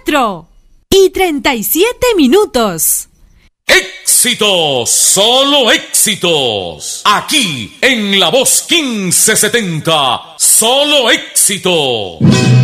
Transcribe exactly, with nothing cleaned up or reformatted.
cuatro y treinta y siete minutos. ¡Éxitos! ¡Solo éxitos! Aquí, en La Voz quince setenta, ¡solo éxito!